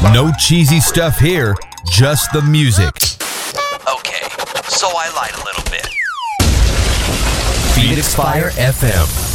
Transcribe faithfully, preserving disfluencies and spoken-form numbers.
No cheesy stuff here, just the music. Okay, so I lied a little bit. Phoenix Fire F M.